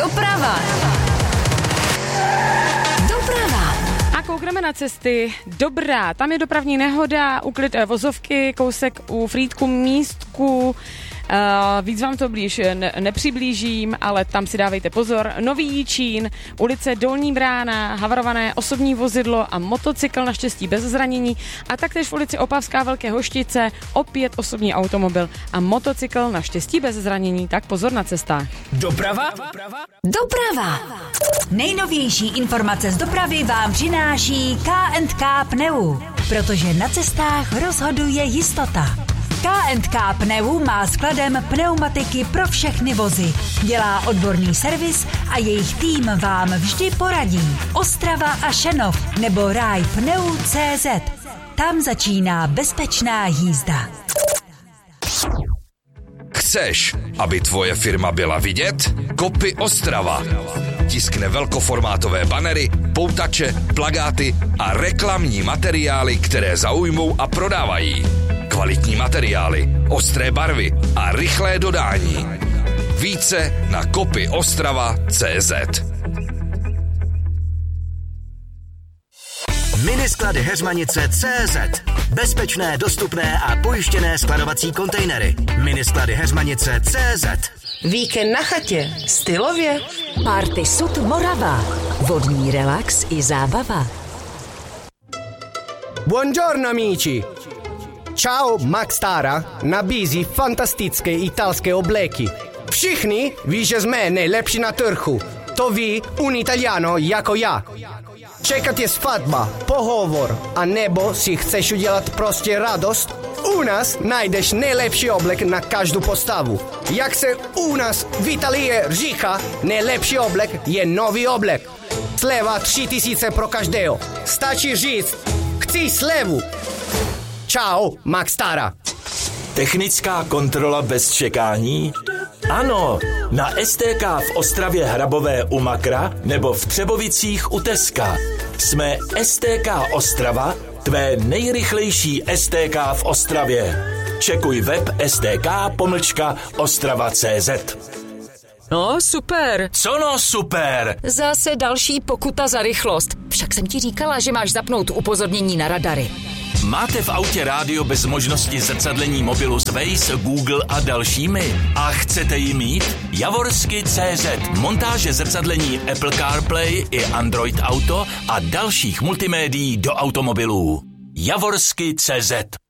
Doprava. A koukneme na cesty. Dobrá, tam je dopravní nehoda, uklid vozovky, kousek u Frýdku Místku. Víc vám to blíž nepřiblížím, ale tam si dávejte pozor. Nový Jičín, ulice Dolní Brána, havarované osobní vozidlo a motocykl, naštěstí bez zranění. A taktéž v ulici Opavská Velké Hoštice, opět osobní automobil a motocykl, naštěstí bez zranění, tak pozor na cestách. Doprava. Nejnovější informace z dopravy vám přináší K&K Pneu, protože na cestách rozhoduje jistota. K&K Pneu má skladem pneumatiky pro všechny vozy. Dělá odborný servis a jejich tým vám vždy poradí. Ostrava a Šenov nebo rajpneu.cz. Tam začíná bezpečná jízda. Chceš, aby tvoje firma byla vidět? Kopy Ostrava. Tiskne velkoformátové banery, poutače, plakáty a reklamní materiály, které zaujmou a prodávají. Kvalitní materiály, ostré barvy a rychlé dodání. Více na kopyostrava.cz. Minisklady Heřmanice.cz. Bezpečné, dostupné a pojištěné skladovací kontejnery. Minisklady Heřmanice.cz. Víkend na chatě, stylově. Party Sud Morava. Vodní relax i zábava. Buongiorno amici. Ciao, Max Tara nabízí fantastické italské obleky. Všichni ví, že jsme nejlepší na trhu. To ví un Italiano jako já. Čeká tě svatba, pohovor, a nebo si chceš udělat prostě radost? U nás najdeš nejlepší oblek na každou postavu. Jak se u nás v Itálii říká, nejlepší oblek je nový oblek. Sleva 3000 pro každého. Stačí říct, chci slevu. Čau, Max Tara. Technická kontrola bez čekání? Ano, na STK v Ostravě Hrabové u Makra nebo v Třebovicích u Teska. Jsme STK Ostrava, tvé nejrychlejší STK v Ostravě. Čekuj web stk.ostrava.cz. No, super. Co no super? Zase další pokuta za rychlost. Však jsem ti říkala, že máš zapnout upozornění na radary. Máte v autě rádio bez možnosti zrcadlení mobilu s Waze, Google a dalšími? A chcete ji mít? Javorsky.cz. Montáže zrcadlení Apple CarPlay i Android Auto a dalších multimédií do automobilů. Javorsky.cz.